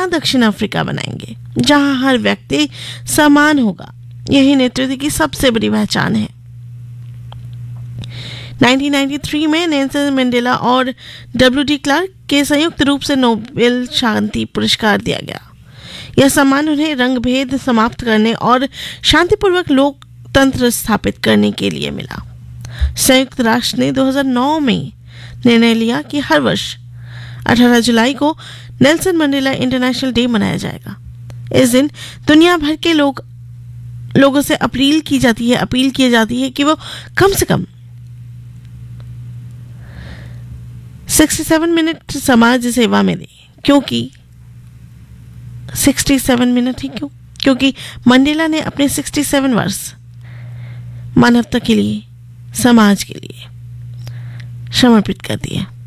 दक्षिण अफ्रीका बनाएंगे जहां हर व्यक्ति समान होगा। यही नेतृत्व की सबसे बड़ी पहचान है। 1993 में नेल्सन मंडेला और डब्ल्यू.डी. क्लार्क के संयुक्त रूप से नोबेल शांति पुरस्कार दिया गया। यह सम्मान उन्हें रंगभेद समाप्त करने और शांतिपूर्वक लोकतंत्र स्थापित करने के लिए मिला। संयुक्त राष्ट्र ने 2009 में निर्णय लिया कि हर वर्ष 18 जुलाई को नेल्सन मंडेला इंटरनेशनल डे मनाया जाएगा। इस दिन दुनिया भर के लोगों से अपील की जाती है कि वो कम से कम 67 मिनट समाज सेवा में दें। क्योंकि 67 मिनट ही क्यों? क्योंकि मंडेला ने अपने 67 वर्ष मानवता के लिए, समाज के लिए समर्पित कर दिए।